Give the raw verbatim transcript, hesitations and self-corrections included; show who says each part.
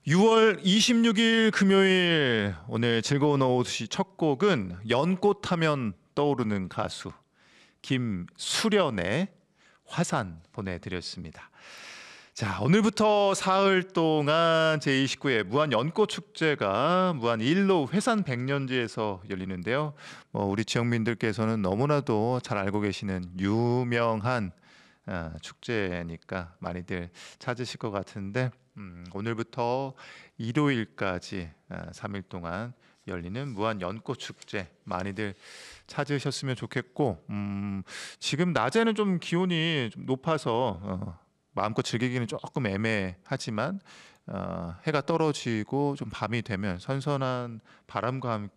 Speaker 1: 유월 이십육일 금요일, 오늘 즐거운 오후시 첫 곡은 연꽃 하면 떠오르는 가수 김수련의 화산 보내드렸습니다. 자, 오늘부터 사흘 동안 제이십구 회 무한 연꽃 축제가 무한 일로 회산 백년지에서 열리는데요. 뭐 우리 지역민들께서는 너무나도 잘 알고 계시는 유명한 아, 축제니까 많이들 찾으실 것 같은데, 음, 오늘부터 일요일까지 아, 삼 일 동안 열리는 무한 연꽃 축제 많이들 찾으셨으면 좋겠고, 음, 지금 낮에는 좀 기온이 좀 높아서 어, 마음껏 즐기기는 조금 애매하지만 어, 해가 떨어지고 좀 밤이 되면 선선한 바람과 함께